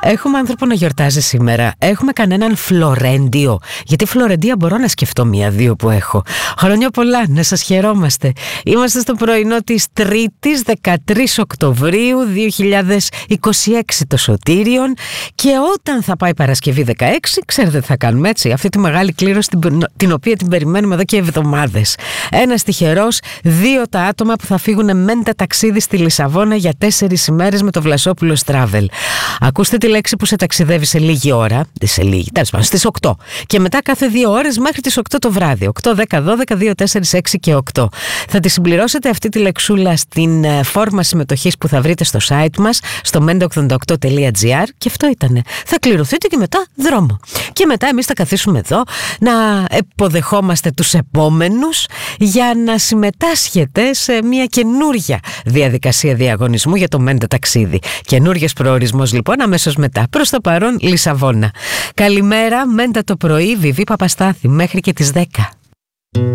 Έχουμε άνθρωπο να γιορτάζει σήμερα. Έχουμε κανέναν Φλωρέντιο? Γιατί Φλωρεντία μπορώ να σκεφτώ μία-δύο που έχω. Χρόνια πολλά, να σας χαιρόμαστε. Είμαστε στο πρωινό της Τρίτης 13 Οκτωβρίου 2026 το Σωτήριον. Και όταν θα πάει Παρασκευή 16, ξέρετε τι θα κάνουμε, έτσι? Αυτή τη μεγάλη κλήρωση την οποία την περιμένουμε εδώ και εβδομάδες. Ένας τυχερός, 2 τα άτομα που θα φύγουν μέντα ταξίδι στη Λισαβόνα για 4 ημέρες με το Βλασόπουλος Travel. Ακούστε τη λέξη που σε ταξιδεύει σε λίγη ώρα, τέλος πάντων, στις 8. Και μετά κάθε 2 ώρες μέχρι τις 8 το βράδυ. 8, 10, 12, 2, 4, 6 και 8. Θα τη συμπληρώσετε αυτή τη λεξούλα στην φόρμα συμμετοχής που θα βρείτε στο site μας, στο menda88.gr, και αυτό ήτανε. Θα κληρωθείτε και μετά δρόμο. Και μετά εμείς θα καθίσουμε εδώ να υποδεχόμαστε τους επόμενους για να συμμετάσχετε σε μια καινούρια διαδικασία διαγωνισμού για το Μέντα ταξίδι. Καινούργιος προορισμός λοιπόν αμέσως μετά. Προς το παρόν Λισαβόνα. Καλημέρα, Μέντα το πρωί, Βιβί Παπαστάθη, μέχρι και τις 10.